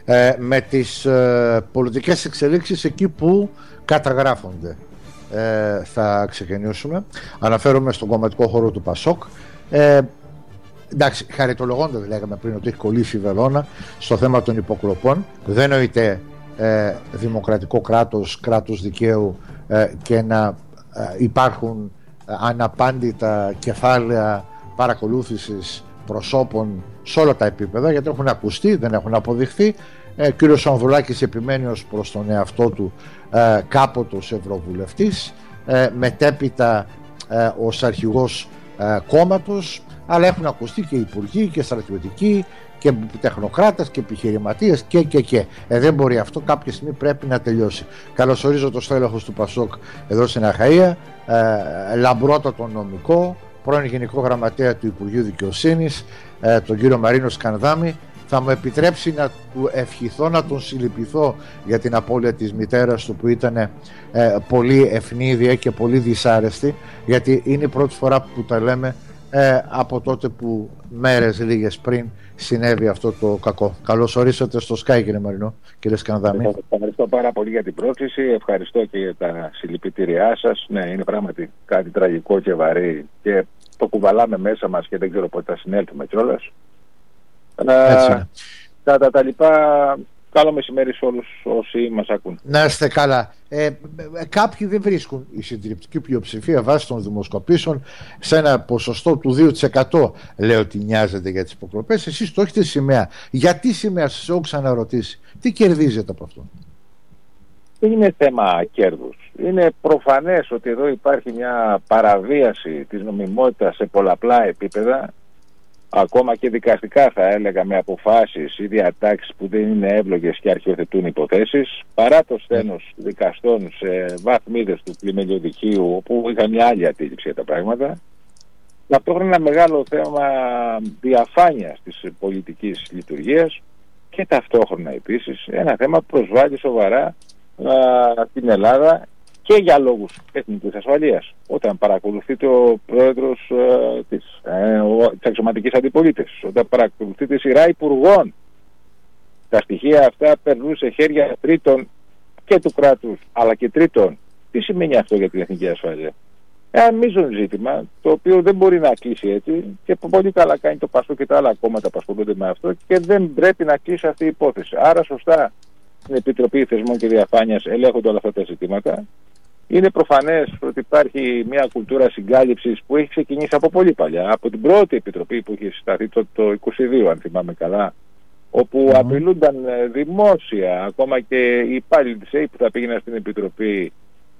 με τις πολιτικές εξελίξεις εκεί που καταγράφονται. Θα ξεκινήσουμε. Αναφέρομαι στον κομματικό χώρο του Πασόκ. Εντάξει, χαριτολογώντας, λέγαμε πριν, ότι έχει κολλήσει η βελόνα στο θέμα των υποκλοπών. Δεν νοείται δημοκρατικό κράτος δικαίου και να υπάρχουν αναπάντητα κεφάλαια παρακολούθησης προσώπων σε όλα τα επίπεδα, γιατί έχουν ακουστεί, δεν έχουν αποδειχθεί. Κύριος Ανδρουλάκης επιμένει ως προς τον εαυτό του κάποτος ευρωβουλευτής, μετέπειτα ως αρχηγός κόμματος, αλλά έχουν ακουστεί και υπουργοί και στρατιωτικοί και τεχνοκράτες και επιχειρηματίες και. Δεν μπορεί αυτό, κάποια στιγμή πρέπει να τελειώσει. Καλωσορίζω το στέλεχος του Πασόκ εδώ στην Αχαΐα, λαμπρότατο νομικό, πρώην Γενικό Γραμματέα του Υπουργείου Δικαιοσύνης, τον κύριο Μαρίνο Σκανδάμη. Θα μου επιτρέψει να του ευχηθώ, να τον συλληπιθώ για την απώλεια της μητέρας του, που ήταν πολύ ευνίδια και πολύ δυσάρεστη, γιατί είναι η πρώτη φορά που τα λέμε από τότε που μέρες λίγες πριν συνέβη αυτό το κακό. Καλώς ορίσατε στο Sky, κύριε Μαρινό, κύριε Σκανδάμη. Ευχαριστώ πάρα πολύ για την πρόσκληση, ευχαριστώ και για τα συλληπιτήριά σας. Ναι, είναι πράγματι κάτι τραγικό και βαρύ και το κουβαλάμε μέσα μας και δεν ξέρω πότε θα συνέλθουμε κιόλας. Κατά τα λοιπά, καλό μεσημέρι σε όλους όσοι μας ακούν. Να είστε καλά. Κάποιοι δεν βρίσκουν η συντριπτική πλειοψηφία βάσει των δημοσκοπήσεων σε ένα ποσοστό του 2%. Λέω ότι νοιάζεται για τις υποκλοπές. Εσείς το έχετε σημαία. Γιατί σημαία, σας έχω ξαναρωτήσει. Τι κερδίζετε από αυτό? Δεν είναι θέμα κέρδους. Είναι προφανές ότι εδώ υπάρχει μια παραβίαση της νομιμότητας σε πολλαπλά επίπεδα, ακόμα και δικαστικά θα έλεγα, με αποφάσεις ή διατάξεις που δεν είναι εύλογες και αρχιοθετούν υποθέσεις, παρά το σθένος δικαστών σε βαθμίδες του πλημελιωδικείου, όπου είχαν μια άλλη αντίληψη για τα πράγματα. Ταυτόχρονα ένα μεγάλο θέμα διαφάνειας της πολιτικής λειτουργίας και ταυτόχρονα επίσης ένα θέμα που προσβάλλει σοβαρά την Ελλάδα και για λόγους εθνικής ασφαλείας. Όταν παρακολουθείται ο πρόεδρος της αξιωματικής αντιπολίτευσης, όταν παρακολουθείται η σειρά υπουργών, τα στοιχεία αυτά περνούν σε χέρια τρίτων και του κράτους, αλλά και τρίτων. Τι σημαίνει αυτό για την εθνική ασφαλεία? Ένα μείζον ζήτημα, το οποίο δεν μπορεί να κλείσει έτσι, και πολύ καλά κάνει το Πασόκ και τα άλλα κόμματα που ασχολούνται με αυτό, και δεν πρέπει να κλείσει αυτή η υπόθεση. Άρα σωστά στην Επιτροπή Θεσμών και Διαφάνειας ελέγχονται όλα αυτά τα ζητήματα. Είναι προφανές ότι υπάρχει μια κουλτούρα συγκάλυψης που έχει ξεκινήσει από πολύ παλιά, από την πρώτη επιτροπή που είχε συσταθεί το 22, αν θυμάμαι καλά, όπου απειλούνταν δημόσια, ακόμα και οι υπάλληλοι της ΕΕΠ που θα πήγαιναν στην επιτροπή,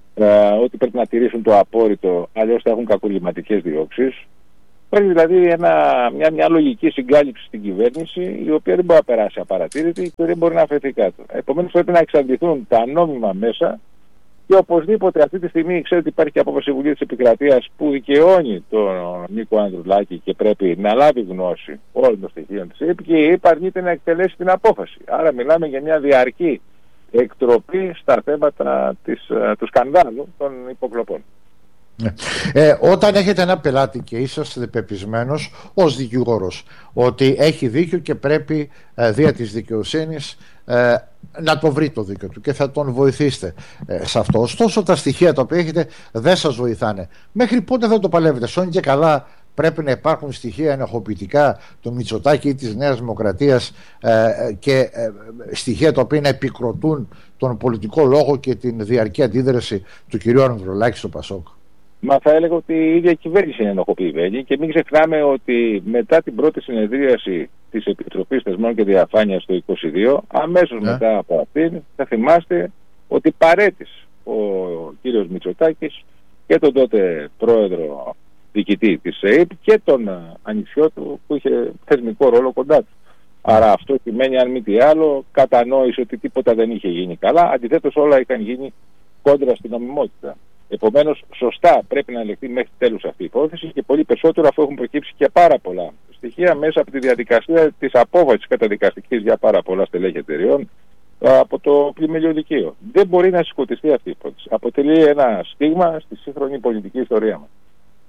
ότι πρέπει να τηρήσουν το απόρριτο, αλλιώς θα έχουν κακουργηματικές διώξεις. Υπάρχει δηλαδή μια λογική συγκάλυψη στην κυβέρνηση, η οποία δεν μπορεί να περάσει απαρατήρητη και δεν μπορεί να αφαιθεί κάτω. Επομένως πρέπει να εξαντληθούν τα νόμιμα μέσα. Και οπωσδήποτε αυτή τη στιγμή ξέρετε ότι υπάρχει και απόφαση Βουλή της Επικρατείας που δικαιώνει τον Νίκο Ανδρουλάκη και πρέπει να λάβει γνώση όλων των στοιχείων της ΕΕΠ, και η ΕΕΠ αρνείται να εκτελέσει την απόφαση. Άρα μιλάμε για μια διαρκή εκτροπή στα θέματα του σκανδάλου των υποκλοπών. Όταν έχετε ένα πελάτη και είσαστε πεπισμένος ως δικηγόρος ότι έχει δίκιο και πρέπει δια της δικαιοσύνης να το βρει το δίκιο του και θα τον βοηθήσετε σε αυτό, ωστόσο τα στοιχεία τα οποία έχετε δεν σας βοηθάνε, μέχρι πότε θα το παλεύετε? Σώνει και καλά πρέπει να υπάρχουν στοιχεία ενοχοποιητικά του Μητσοτάκη ή της Νέας Δημοκρατίας και στοιχεία τα οποία να επικροτούν τον πολιτικό λόγο και την διαρκή αντίδραση του κυρίου Ανδρουλάκη στο Πασόκ? Μα θα έλεγα ότι η ίδια κυβέρνηση είναι ενοχοποιημένη, και μην ξεχνάμε ότι μετά την πρώτη συνεδρίαση της Επιτροπής Θεσμών και Διαφάνειας το 22, αμέσως μετά από αυτήν, θα θυμάστε ότι παρέτησε ο κύριος Μητσοτάκης και τον τότε πρόεδρο διοικητή της ΕΕΠ και τον ανιψιό του που είχε θεσμικό ρόλο κοντά του. Άρα αυτό σημαίνει, αν μη τι άλλο, κατανόησε ότι τίποτα δεν είχε γίνει καλά, αντιθέτως όλα είχαν γίνει κόντρα στην νομιμότητα. Επομένως, σωστά πρέπει να ελεγχθεί μέχρι τέλους αυτή η υπόθεση, και πολύ περισσότερο αφού έχουν προκύψει και πάρα πολλά στοιχεία μέσα από τη διαδικασία της απόβασης καταδικαστικής για πάρα πολλά στελέχη εταιρεών από το πλημελιωδικείο. Δεν μπορεί να σηκωτιστεί αυτή η υπόθεση. Αποτελεί ένα στίγμα στη σύγχρονη πολιτική ιστορία μας.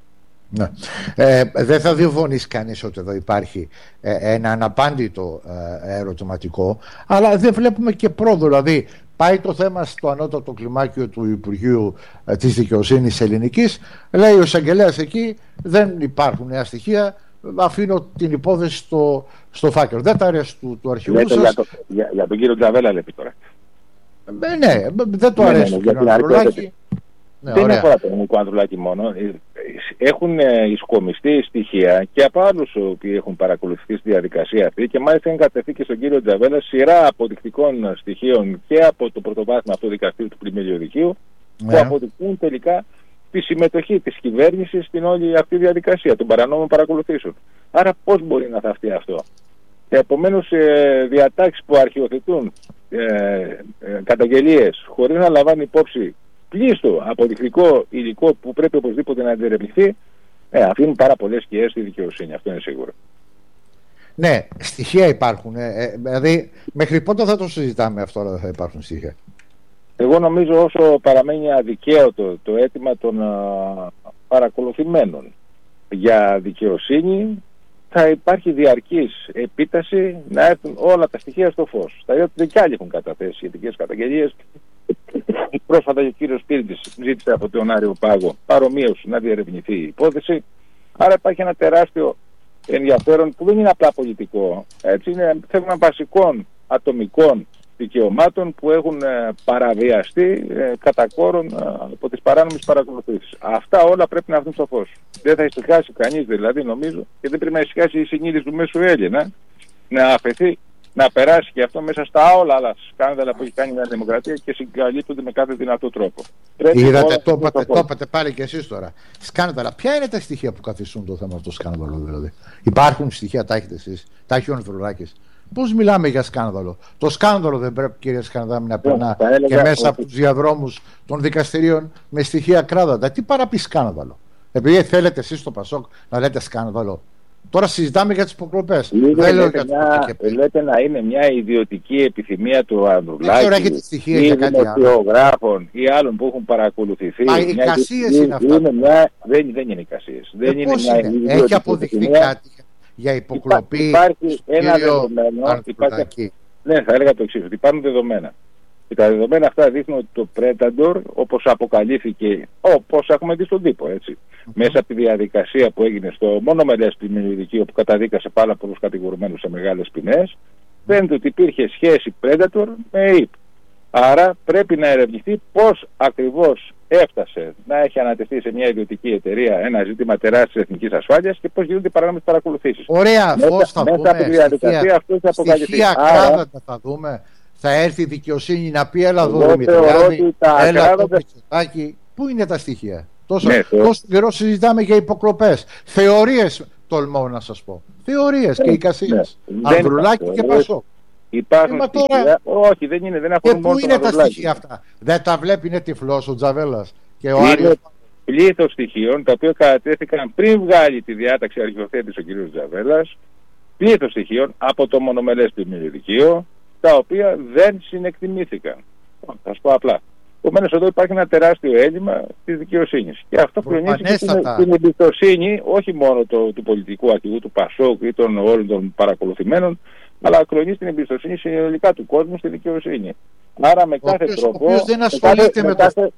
Ναι. Δεν θα διαφωνήσει κανείς ότι εδώ υπάρχει ένα αναπάντητο ερωτηματικό, αλλά δεν βλέπουμε και πρόοδο. Δηλαδή, πάει το θέμα στο ανώτατο κλιμάκιο του Υπουργείου της Δικαιοσύνης Ελληνικής, λέει ο εισαγγελέας εκεί, δεν υπάρχουν νέα στοιχεία, αφήνω την υπόθεση στο φάκελο. Δεν τα αρέσει του αρχηγού σας. Για τον κύριο Τζαβέλα λέτε τώρα. Ναι, δεν το αρέσει του κύριο Ανδρουλάκη. Δεν αφορά τον Νίκο Ανδρουλάκη μόνο. Έχουν ισκομιστεί στοιχεία και από άλλους που έχουν παρακολουθεί στη διαδικασία αυτή, και μάλιστα είναι κατευθεί και στον κύριο Τζαβέλα σειρά αποδεικτικών στοιχείων και από το πρωτοβάθμιο αυτό δικαστήριο του Πλημμύριου Δικαίου, που αποδεικνύουν τελικά τη συμμετοχή της κυβέρνησης στην όλη αυτή διαδικασία των παρανόμων παρακολουθήσεων. Άρα πώς μπορεί να θαυτεί αυτό? Επομένως, διατάξεις που αρχιοθετούν καταγγελίες χωρίς να λαμβάνει υπόψη πλήστο αποδεικτικό υλικό που πρέπει οπωσδήποτε να διερευνηθεί, αφήνουν πάρα πολλές σκιές στη δικαιοσύνη. Αυτό είναι σίγουρο. Ναι, στοιχεία υπάρχουν. Δηλαδή, μέχρι πότε θα το συζητάμε αυτό, αλλά δεν θα υπάρχουν στοιχεία? Εγώ νομίζω όσο παραμένει αδικαίωτο το αίτημα των παρακολουθημένων για δικαιοσύνη, θα υπάρχει διαρκής επίταση να έρθουν όλα τα στοιχεία στο φως. Δηλαδή, κι άλλοι έχουν καταθέσει σχετικές καταγγελίες. Πρόσφατα ο κύριος Πύρτης ζήτησε από τον Άριο Πάγο παρομοίως να διερευνηθεί η υπόθεση. Άρα υπάρχει ένα τεράστιο ενδιαφέρον που δεν είναι απλά πολιτικό. Έτσι, είναι θέμα βασικών ατομικών δικαιωμάτων που έχουν παραβιαστεί κατά κόρον από τις παράνομες παρακολουθήσεις. Αυτά όλα πρέπει να έρθουν στο φως. Δεν θα ησυχάσει κανείς, δηλαδή, νομίζω, και δεν πρέπει να ησυχάσει η συνείδηση του μέσου Έλληνα να αφαιθεί να περάσει και αυτό μέσα στα όλα άλλα σκάνδαλα που έχει κάνει η Νέα Δημοκρατία και συγκαλύπτονται με κάθε δυνατό τρόπο. Είδατε, το είπατε πάλι και εσείς τώρα. Σκάνδαλα. Ποια είναι τα στοιχεία που καθιστούν το θέμα αυτό σκάνδαλο, δηλαδή? Υπάρχουν στοιχεία, τα έχετε εσείς, τα έχει ο Ανδρουλάκης? Πώς μιλάμε για σκάνδαλο? Το σκάνδαλο δεν πρέπει, κύριε Σκανδάμη, να περνά και μέσα από τους διαδρόμους των δικαστηρίων με στοιχεία κράδαντα? Τι παραπεί σκάνδαλο? Επειδή θέλετε εσείς στο Πασόκ να λέτε σκάνδαλο. Τώρα συζητάμε για τις υποκλοπές. Λέτε να είναι μια ιδιωτική επιθυμία του Ανδρουλάκη ή δημοσιογράφων ή άλλων που έχουν παρακολουθηθεί. Μα οι εικασίες είναι αυτά. Δεν είναι εικασίες. Έχει αποδειχθεί κάτι για υποκλοπή? Υπάρχει ένα δεδομένο. Ναι, θα έλεγα το εξής, ότι υπάρχουν δεδομένα. Και τα δεδομένα αυτά δείχνουν ότι το Predator, όπως αποκαλύφθηκε, όπως έχουμε δει στον τύπο, έτσι, μέσα από τη διαδικασία που έγινε στο μονομελές Πλημμύριου Δικαίου, που καταδίκασε πάρα πολλούς κατηγορουμένους σε μεγάλες ποινές, φαίνεται ότι υπήρχε σχέση Predator με ΕΙΠ. Άρα πρέπει να ερευνηθεί πώς ακριβώς έφτασε να έχει ανατεθεί σε μια ιδιωτική εταιρεία ένα ζήτημα τεράστιας εθνικής ασφάλειας και πώς γίνονται οι παράνομες παρακολουθήσεις. Ωραία, πώς θα μέσα από τη διαδικασία αυτό θα αποκαλυφθεί. Στοιχεία κράδαντα θα δούμε. Θα έρθει η δικαιοσύνη να πει έλα εδώ Δημητριάδη, έλα εδώ Μητσοτάκη. Πού είναι τα στοιχεία? Τόσο καιρό συζητάμε για υποκλοπές. Θεωρίες τολμώ να σας πω. Θεωρίες και εικασίες. Ανδρουλάκη και Πασόκ. Υπάρχουν στοιχεία. Όχι, δεν είναι. Δεν αφορούν μόνο πού είναι τα στοιχεία αυτά? Δεν τα βλέπει, είναι τυφλός ο Τζαβέλας και ο Άριος? Πλήθος στοιχείων τα οποία κατατέθηκαν πριν βγάλει τη διάταξη αρχιοθέτης ο κ. Τζαβέλας. Πλήθος στοιχείων από το μονομελές Πλημμύριου Δικαίου, τα οποία δεν συνεκτιμήθηκαν. Θα σας πω απλά. Επομένως, εδώ υπάρχει ένα τεράστιο έλλειμμα της δικαιοσύνης. Και αυτό χρονίζει την εμπιστοσύνη όχι μόνο του πολιτικού αρχηγού του Πασόκ ή των όλων των παρακολουθημένων, αλλά χρονίζει την εμπιστοσύνη συνολικά του κόσμου στη δικαιοσύνη. Άρα με κάθε τρόπο. Ο οποίος δεν ασχολείται με το.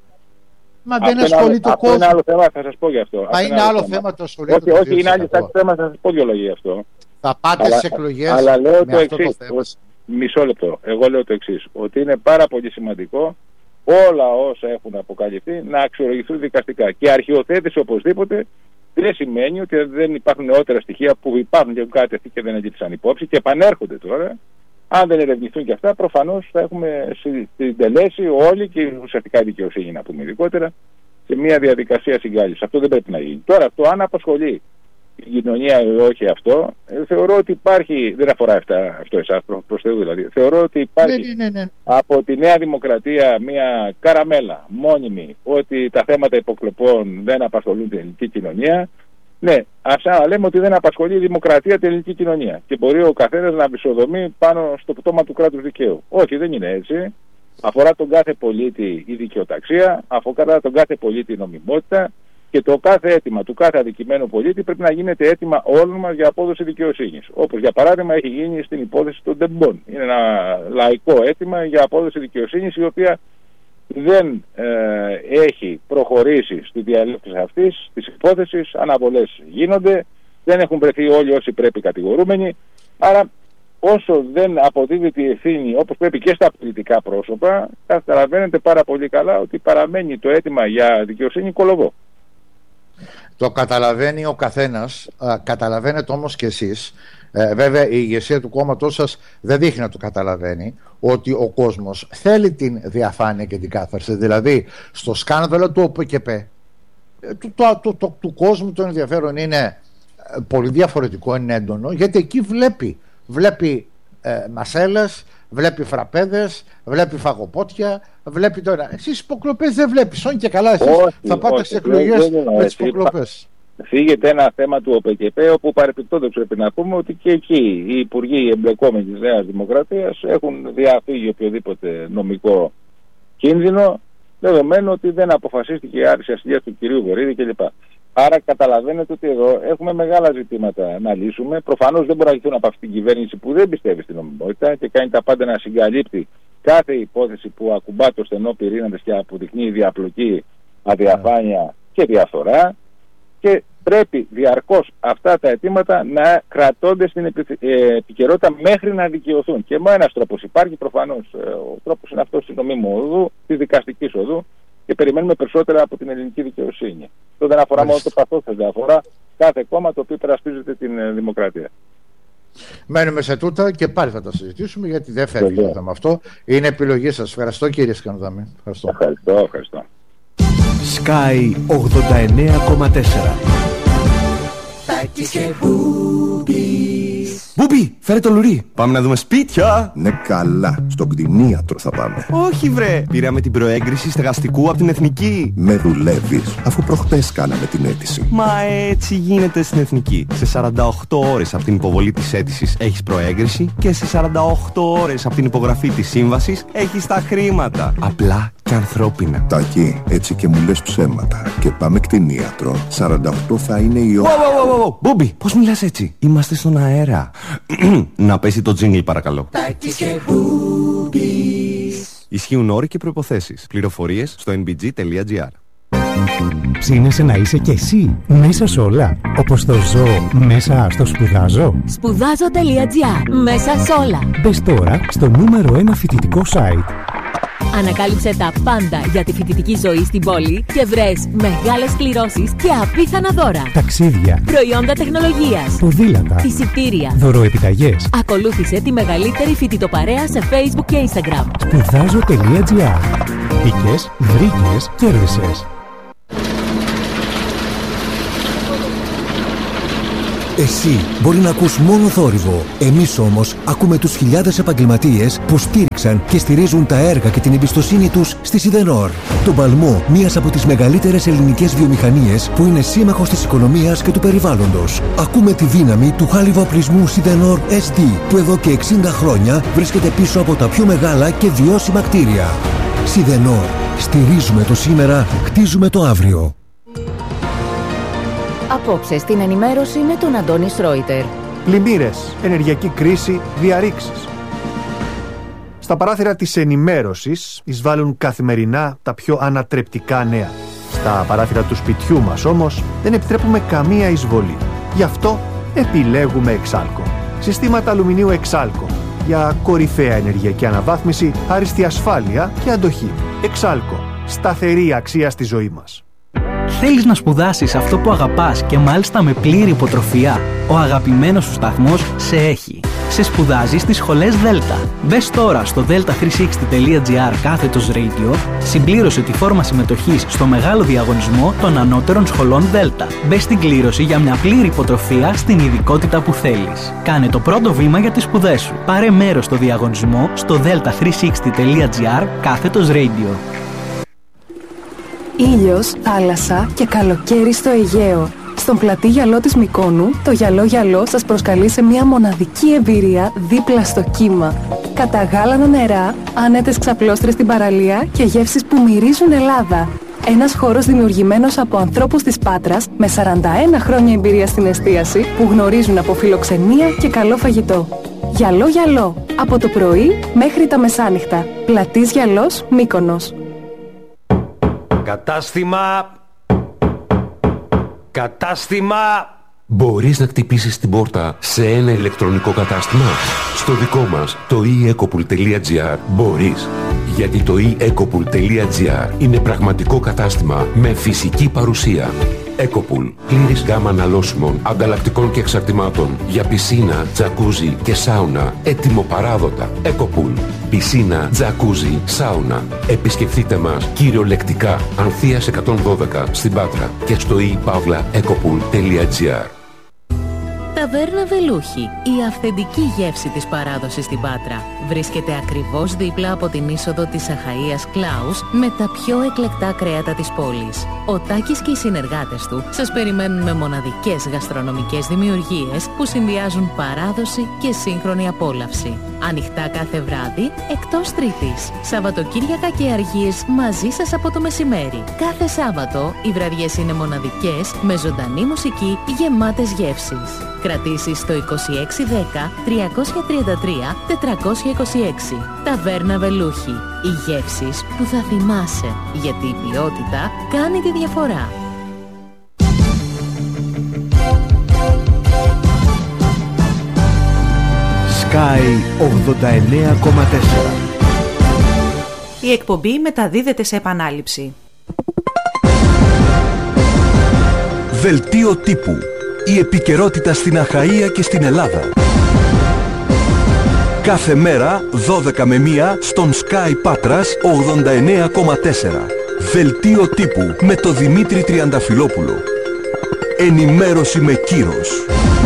Μα δεν ασχολείται ο κόσμος. Είναι άλλο θέμα, θα σας πω γι' αυτό. Μα είναι άλλο θέμα το ασχολείται. Όχι, είναι άλλο θέμα, θα σας πω δύο λόγια γι' αυτό. Θα πάτε στις εκλογές. Αλλά λέω το εξής. Μισό λεπτό. Εγώ λέω το εξής, ότι είναι πάρα πολύ σημαντικό όλα όσα έχουν αποκαλυφθεί να αξιολογηθούν δικαστικά. Και αρχιοθέτηση οπωσδήποτε δεν σημαίνει ότι δεν υπάρχουν νεότερα στοιχεία που υπάρχουν και έχουν κατευθεί και δεν ελήφθησαν υπόψη και επανέρχονται τώρα. Αν δεν ερευνηθούν και αυτά, προφανώς θα έχουμε συντελέσει όλοι και ουσιαστικά δικαιοσύνη, να πούμε ειδικότερα, σε μια διαδικασία συγκάλυψης. Αυτό δεν πρέπει να γίνει. Τώρα, το αν απασχολεί η κοινωνία ή όχι αυτό, θεωρώ ότι υπάρχει, δεν αφορά αυτό εσάς προς Θεού δηλαδή, θεωρώ ότι υπάρχει από τη Νέα Δημοκρατία μια καραμέλα μόνιμη ότι τα θέματα υποκλοπών δεν απασχολούν την ελληνική κοινωνία. Ναι, ας λέμε ότι δεν απασχολεί η δημοκρατία την ελληνική κοινωνία και μπορεί ο καθένας να βυσοδομεί πάνω στο πτώμα του κράτους δικαίου. Όχι, δεν είναι έτσι. Αφορά τον κάθε πολίτη η δικαιοταξία, αφορά τον κάθε πολίτη η νομιμότητα. Και το κάθε αίτημα του κάθε αδικημένου πολίτη πρέπει να γίνεται αίτημα όλων μας για απόδοση δικαιοσύνης. Όπως για παράδειγμα έχει γίνει στην υπόθεση των τεμπών. Είναι ένα λαϊκό αίτημα για απόδοση δικαιοσύνης, η οποία δεν έχει προχωρήσει στη διαλύση αυτής της υπόθεσης. Αναβολές γίνονται, δεν έχουν βρεθεί όλοι όσοι πρέπει κατηγορούμενοι. Άρα όσο δεν αποδίδεται η ευθύνη όπως πρέπει και στα πολιτικά πρόσωπα, καταλαβαίνετε πάρα πολύ καλά ότι παραμένει το αίτημα για δικαιοσύνη κολοβό. Το καταλαβαίνει ο καθένας, καταλαβαίνετε όμως και εσείς. Βέβαια η ηγεσία του κόμματός σας δεν δείχνει να το καταλαβαίνει, ότι ο κόσμος θέλει την διαφάνεια και την κάθαρση. Δηλαδή στο σκάνδαλο του ΟΠΚΠ του κόσμου το ενδιαφέρον είναι πολύ διαφορετικό, είναι έντονο, γιατί εκεί βλέπει μασέλες, βλέπει φραπέδες, βλέπει φαγοπότια, βλέπει τώρα. Εσείς υποκλοπές δεν βλέπεις, όχι και καλά εσείς θα πάτε στις εκλογές με τις υποκλοπές. Φύγεται ένα θέμα του ΟΠΚΠ, όπου παρεπιπτόντως πρέπει να πούμε ότι και εκεί οι υπουργοί εμπλεκόμενοι της Νέας Δημοκρατίας έχουν διαφύγει οποιοδήποτε νομικό κίνδυνο, δεδομένου ότι δεν αποφασίστηκε η άρση ασυλίας του κυρίου Βορίδη κλπ. Άρα καταλαβαίνετε ότι εδώ έχουμε μεγάλα ζητήματα να λύσουμε. Προφανώς δεν μπορεί να λυθούν από αυτή την κυβέρνηση που δεν πιστεύει στην νομιμότητα και κάνει τα πάντα να συγκαλύπτει κάθε υπόθεση που ακουμπά το στενό πυρήνα της και αποδεικνύει διαπλοκή, αδιαφάνεια και διαφθορά. Και πρέπει διαρκώς αυτά τα αιτήματα να κρατώνται στην επικαιρότητα μέχρι να δικαιωθούν. Και μόνο ένας τρόπος υπάρχει, προφανώς. Ο τρόπος είναι αυτός της νομίμου οδού, της δικαστικής οδού, και περιμένουμε περισσότερα από την ελληνική δικαιοσύνη. Αυτό δεν αφορά μόνο το παθόθεντα, αφορά κάθε κόμμα το οποίο υπερασπίζεται την δημοκρατία. Μένουμε σε τούτα και πάλι θα τα συζητήσουμε, γιατί δεν φεύγει το θέμα αυτό. Είναι επιλογή σας. Ευχαριστώ κύριε Σκανδάμη. Ευχαριστώ. Sky 89,4. Μπούμπι, φέρε το λουρί. Πάμε να δούμε σπίτια. Ναι, καλά. Στον κτηνίατρο θα πάμε. Όχι, βρε. Πήραμε την προέγκριση στεγαστικού από την Εθνική. Με δουλεύεις, αφού προχτές κάναμε την αίτηση. Μα έτσι γίνεται στην Εθνική. Σε 48 ώρες από την υποβολή της αίτησης έχεις προέγκριση και σε 48 ώρες από την υπογραφή της σύμβασης έχεις τα χρήματα. Απλά και ανθρώπινα. Τάκη, έτσι και μου λες ψέματα. Και πάμε κτηνίατρο. 48 θα είναι η ώρα. Μπούμπι, πώς μιλάς έτσι? Είμαστε στον αέρα. Να πέσει το τζίνγκλ παρακαλώ. Ισχύουν όροι και προϋποθέσεις. Πληροφορίες στο nbg.gr. Ψήνεσαι να είσαι κι εσύ μέσα σε όλα, όπως το ζω μέσα στο σπουδάζω. Σπουδάζω.gr. Μέσα σε όλα. Μπες τώρα στο νούμερο 1 φοιτητικό site. Ανακάλυψε τα πάντα για τη φοιτητική ζωή στην πόλη και βρες μεγάλες κληρώσεις και απίθανα δώρα. Ταξίδια, προϊόντα τεχνολογίας, ποδήλατα, εισιτήρια, δωροεπιταγές. Ακολούθησε τη μεγαλύτερη φοιτητοπαρέα σε Facebook και Instagram. Σπουδάζω.gr. Μπήκες, βρήκες, κέρδισες. Εσύ μπορεί να ακούς μόνο θόρυβο. Εμείς όμως ακούμε τους χιλιάδες επαγγελματίες που στήριξαν και στηρίζουν τα έργα και την εμπιστοσύνη τους στη Σιδενόρ. Τον παλμό μιας από τις μεγαλύτερες ελληνικές βιομηχανίες που είναι σύμμαχος της οικονομίας και του περιβάλλοντος. Ακούμε τη δύναμη του χάλιβα-οπλισμού Σιδενόρ SD, που εδώ και 60 χρόνια βρίσκεται πίσω από τα πιο μεγάλα και βιώσιμα κτίρια. Σιδενόρ. Στηρίζουμε το σήμερα, χτίζουμε το αύριο. Απόψε στην ενημέρωση με τον Αντώνη Σρόιτερ. Πλημμύρες, ενεργειακή κρίση, διαρρήξεις. Στα παράθυρα της ενημέρωσης εισβάλλουν καθημερινά τα πιο ανατρεπτικά νέα. Στα παράθυρα του σπιτιού μας όμως δεν επιτρέπουμε καμία εισβολή. Γι' αυτό επιλέγουμε Εξάλκο. Συστήματα αλουμινίου Εξάλκο για κορυφαία ενεργειακή αναβάθμιση, άριστη ασφάλεια και αντοχή. Εξάλκο. Σταθερή αξία στη ζωή μας. Θέλεις να σπουδάσεις αυτό που αγαπάς και μάλιστα με πλήρη υποτροφία? Ο αγαπημένος σου σταθμός σε έχει. Σε σπουδάζει στις σχολές Δέλτα. Μπες τώρα στο delta360.gr/radio, συμπλήρωσε τη φόρμα συμμετοχής στο μεγάλο διαγωνισμό των ανώτερων σχολών Δέλτα. Μπες στην κλήρωση για μια πλήρη υποτροφία στην ειδικότητα που θέλεις. Κάνε το πρώτο βήμα για τις σπουδές σου. Πάρε μέρος στο διαγωνισμό στο delta360.gr/radio. Ήλιος, θάλασσα και καλοκαίρι στο Αιγαίο. Στον πλατή γυαλό της Μυκόνου, το γυαλό σας προσκαλεί σε μια μοναδική εμπειρία δίπλα στο κύμα. Καταγάλανα νερά, άνετες ξαπλώστρες στην παραλία και γεύσεις που μυρίζουν Ελλάδα. Ένας χώρος δημιουργημένος από ανθρώπους της Πάτρας με 41 χρόνια εμπειρία στην εστίαση που γνωρίζουν από φιλοξενία και καλό φαγητό. Γυαλό Γυαλό. Από το πρωί μέχρι τα μεσάνυχτα. Πλατής Γυαλός, Μύκονος. Κατάστημα. Μπορείς να χτυπήσεις την πόρτα σε ένα ηλεκτρονικό κατάστημα? Στο δικό μας, το eEcopool.gr, μπορείς. Γιατί το eEcopool.gr είναι πραγματικό κατάστημα με φυσική παρουσία. Ecopool. Πλήρης γάμα αναλώσιμων, ανταλλακτικών και εξαρτημάτων για πισίνα, τζακούζι και σάουνα. Έτοιμο παράδοτα. Ecopool. Πισίνα, τζακούζι, σάουνα. Επισκεφτείτε μας κυριολεκτικά. Ανθείας 112 στην Πάτρα και στο ePavlaEcopool.gr. Ταβέρνα Βελούχη, η αυθεντική γεύση της παράδοσης στην Πάτρα. Βρίσκεται ακριβώς δίπλα από την είσοδο της Αχαΐας Κλάους με τα πιο εκλεκτά κρέατα της πόλης. Ο Τάκης και οι συνεργάτες του σας περιμένουν με μοναδικές γαστρονομικές δημιουργίες που συνδυάζουν παράδοση και σύγχρονη απόλαυση. Ανοιχτά κάθε βράδυ, εκτός Τρίτης. Σαββατοκύριακα και αργίες μαζί σας από το μεσημέρι. Κάθε Σάββατο οι βραδιές είναι μοναδικές με ζωντανή μουσική γεμάτες γεύσεις. Κρατήσεις στο 2610 333 426. Ταβέρνα Βελούχη. Οι γεύσεις που θα θυμάσαι, γιατί η ποιότητα κάνει τη διαφορά. Sky 89,4. Η εκπομπή μεταδίδεται σε επανάληψη. Δελτίο τύπου. Η επικαιρότητα στην Αχαΐα και στην Ελλάδα. Κάθε μέρα 12 με 1 στον Sky Πάτρας 89,4. Δελτίο τύπου με το Δημήτρη Τριανταφυλόπουλο. Ενημέρωση με κύρος.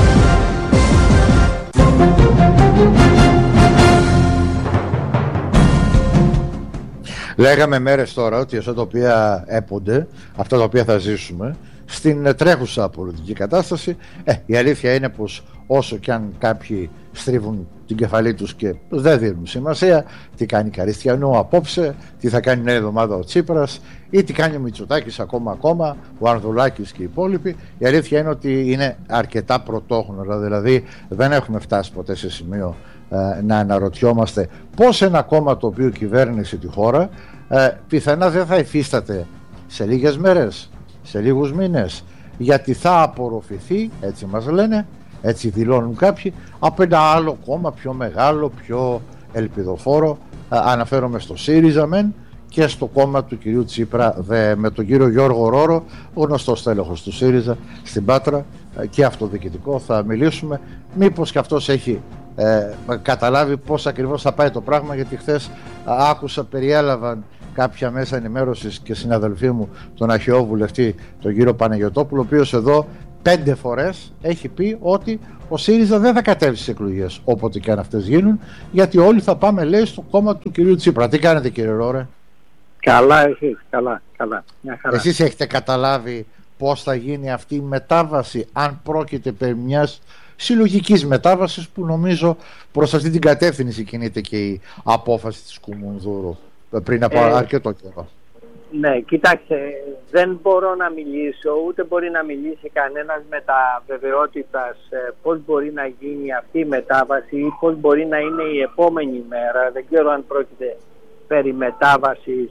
Λέγαμε μέρες τώρα ότι αυτά τα οποία έπονται, αυτά τα οποία θα ζήσουμε στην τρέχουσα πολιτική κατάσταση, η αλήθεια είναι πως όσο κι αν κάποιοι στρίβουν την κεφαλή τους και δεν δίνουν σημασία τι κάνει Καριστιανού απόψε, τι θα κάνει νέα εβδομάδα ο Τσίπρας ή τι κάνει ο Μητσοτάκης ακόμα, ο Ανδρουλάκης και οι υπόλοιποι, η αλήθεια είναι ότι είναι αρκετά πρωτόγνωρα, δηλαδή δεν έχουμε φτάσει ποτέ σε σημείο να αναρωτιόμαστε πως ένα κόμμα το οποίο κυβέρνησε τη χώρα πιθανά δεν θα υφίσταται σε λίγες μέρες, σε λίγους μήνες, γιατί θα απορροφηθεί, έτσι μας λένε, έτσι δηλώνουν κάποιοι, από ένα άλλο κόμμα πιο μεγάλο, πιο ελπιδοφόρο. Αναφέρομαι στο ΣΥΡΙΖΑ μεν και στο κόμμα του κυρίου Τσίπρα με τον κύριο Γιώργο Ρόρο, γνωστός τέλεχος του ΣΥΡΙΖΑ στην Πάτρα και αυτοδιοικητικό. Θα μιλήσουμε μήπως και αυτός έχει καταλάβει πώς ακριβώς θα πάει το πράγμα, γιατί χθες άκουσα, περιέλαβαν κάποια μέσα ενημέρωσης και συναδελφοί μου τον αρχαιό βουλευτή τον κύριο Παναγιωτόπουλο, ο οποίος εδώ 5 φορές έχει πει ότι ο ΣΥΡΙΖΑ δεν θα κατέβει στις εκλογές όποτε και αν αυτές γίνουν, γιατί όλοι θα πάμε, λέει, στο κόμμα του κυρίου Τσίπρα. Τι κάνετε, κύριε Ρόρε? Καλά, εσείς? Καλά. Μια χαρά. Εσείς έχετε καταλάβει πώς θα γίνει αυτή η μετάβαση, αν πρόκειται περί μιας συλλογικής μετάβασης, που νομίζω προς αυτή την κατεύθυνση κινείται και η απόφαση της Κουμουνδούρου πριν από αρκετό καιρό? Ναι, κοιτάξτε, δεν μπορώ να μιλήσω, ούτε μπορεί να μιλήσει κανένας με τα βεβαιότητας πώς μπορεί να γίνει αυτή η μετάβαση ή πώς μπορεί να είναι η επόμενη μέρα. Δεν ξέρω αν πρόκειται περί μετάβασης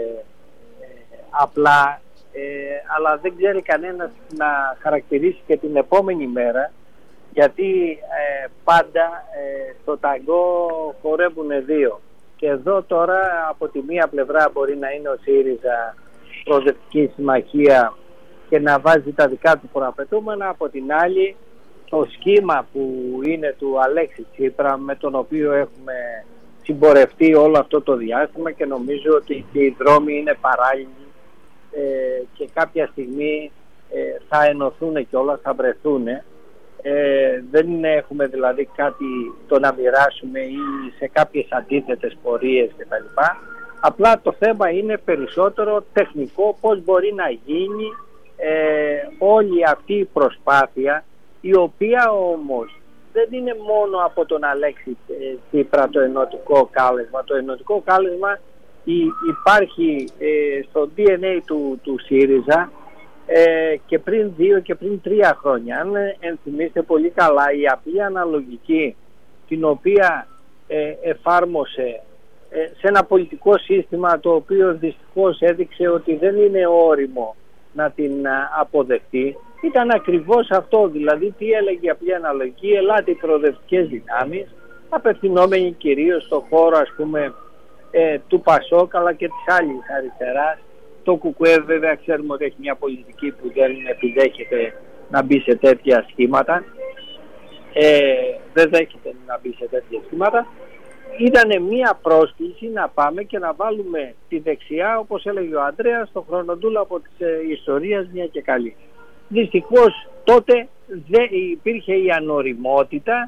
απλά, αλλά δεν ξέρει κανένας να χαρακτηρίσει και την επόμενη μέρα, γιατί πάντα στο ταγκό χορεύουν δύο. Και εδώ τώρα από τη μία πλευρά μπορεί να είναι ο ΣΥΡΙΖΑ Προοδευτική Συμμαχία και να βάζει τα δικά του προαπαιτούμενα, από την άλλη το σχήμα που είναι του Αλέξη Τσίπρα, με τον οποίο έχουμε συμπορευτεί όλο αυτό το διάστημα, και νομίζω ότι οι δρόμοι είναι παράλληλοι και κάποια στιγμή θα ενωθούν και όλα θα βρεθούν. Δεν έχουμε δηλαδή κάτι το να μοιράσουμε ή σε κάποιες αντίθετες πορείες κτλ. Απλά το θέμα είναι περισσότερο τεχνικό, πώς μπορεί να γίνει όλη αυτή η προσπάθεια, η οποία όμως δεν είναι μόνο από τον Αλέξη Τσίπρα το ενωτικό κάλεσμα. Το ενωτικό κάλεσμα υπάρχει στο DNA του ΣΥΡΙΖΑ και πριν 2 και πριν 3 χρόνια. Αν ενθυμίστε πολύ καλά, η απλή αναλογική την οποία εφάρμοσε σε ένα πολιτικό σύστημα το οποίο δυστυχώς έδειξε ότι δεν είναι όριμο να την αποδεχτεί, ήταν ακριβώς αυτό. Δηλαδή τι έλεγε η απλή αναλογική? Ελάτε οι προοδευτικές δυνάμεις, απευθυνόμενοι κυρίως στο χώρο, ας πούμε, του ΠΑΣΟΚ αλλά και της άλλης αριστεράς. Το ΚΚΕ βέβαια ξέρουμε ότι έχει μια πολιτική που δεν επιδέχεται να μπει σε τέτοια σχήματα, δεν δέχεται να μπει σε τέτοια σχήματα. Ήτανε μια πρόσκληση να πάμε και να βάλουμε τη δεξιά, όπως έλεγε ο Ανδρέας, στο χρονοτούλα από της ιστορίας μια και καλή. Δυστυχώς τότε υπήρχε η ανοριμότητα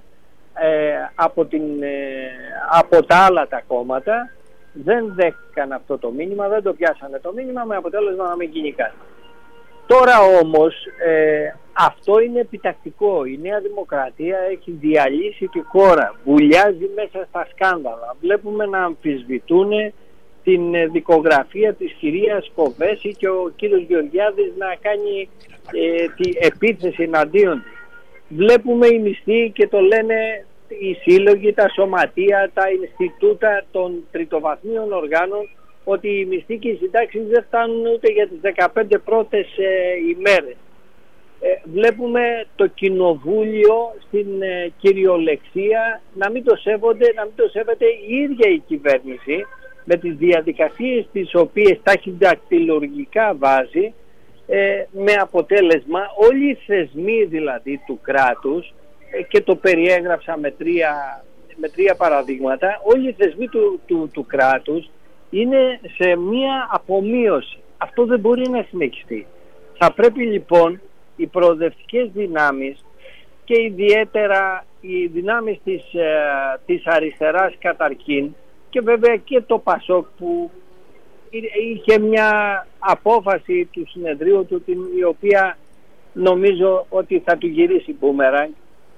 από τα άλλα τα κόμματα. Δεν δέχτηκαν αυτό το μήνυμα, δεν το πιάσανε το μήνυμα, με αποτέλεσμα να μην γίνει κάτι. Τώρα όμως αυτό είναι επιτακτικό. Η Νέα Δημοκρατία έχει διαλύσει τη χώρα, βουλιάζει μέσα στα σκάνδαλα. Βλέπουμε να αμφισβητούν την δικογραφία της κυρίας Κοβέση και ο κύριος Γεωργιάδης να κάνει τη επίθεση εναντίον. Βλέπουμε οι μισθοί και το λένε οι σύλλογοι, τα σωματεία, τα Ινστιτούτα των τριτοβαθμίων οργάνων, ότι οι μισθοί και οι συντάξεις δεν φτάνουν ούτε για τις 15 πρώτες ημέρες. Βλέπουμε το κοινοβούλιο στην κυριολεξία να μην το σέβεται η ίδια η κυβέρνηση, με τις διαδικασίες τις οποίες ταχυδακτυλουργικά βάζει, με αποτέλεσμα όλοι οι θεσμοί δηλαδή του κράτους, και το περιέγραψα με τρία παραδείγματα, όλοι οι θεσμοί του κράτους είναι σε μία απομείωση. Αυτό δεν μπορεί να συνεχιστεί. Θα πρέπει λοιπόν οι προοδευτικές δυνάμεις και ιδιαίτερα οι δυνάμεις της αριστεράς καταρχήν, και βέβαια και το ΠΑΣΟΚ που είχε μια απόφαση του συνεδρίου του, η οποία νομίζω ότι θα του γυρίσει μπούμεραγκ,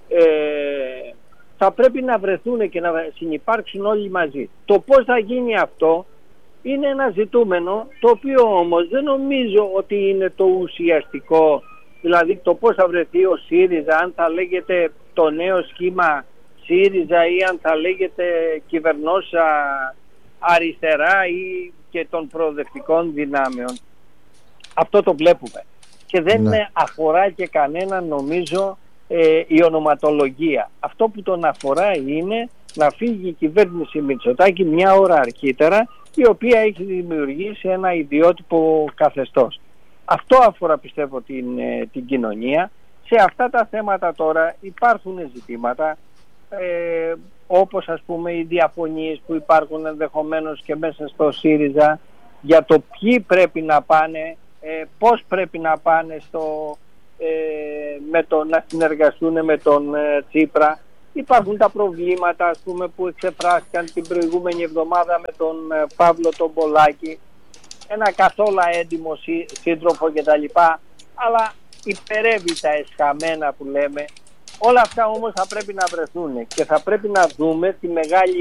θα πρέπει να βρεθούν και να συνυπάρξουν όλοι μαζί. Το πώς θα γίνει αυτό είναι ένα ζητούμενο, το οποίο όμως δεν νομίζω ότι είναι το ουσιαστικό. Δηλαδή το πώς θα βρεθεί ο ΣΥΡΙΖΑ, αν θα λέγεται το νέο σχήμα ΣΥΡΙΖΑ ή αν θα λέγεται κυβερνόσα αριστερά ή και των προοδευτικών δυνάμεων. Αυτό το βλέπουμε και δεν αφορά και κανέναν, νομίζω, η ονοματολογία. Αυτό που τον αφορά είναι να φύγει η κυβέρνηση Μητσοτάκη μια ώρα αρχίτερα, η οποία έχει δημιουργήσει ένα ιδιότυπο καθεστώς. Αυτό αφορά, πιστεύω, την κοινωνία. Σε αυτά τα θέματα τώρα υπάρχουν ζητήματα, όπως ας πούμε οι διαφωνίες που υπάρχουν ενδεχομένως και μέσα στο ΣΥΡΙΖΑ για το ποιοι πρέπει να πάνε, πώς πρέπει να πάνε να συνεργαστούν με τον Τσίπρα. Υπάρχουν τα προβλήματα, ας πούμε, που εξεφράστηκαν την προηγούμενη εβδομάδα με τον Παύλο τον Πολάκη, ένα καθόλου έντιμο σύντροφο κτλ. Αλλά υπερεύει τα εσχαμένα που λέμε. Όλα αυτά όμως θα πρέπει να βρεθούν και θα πρέπει να δούμε τη μεγάλη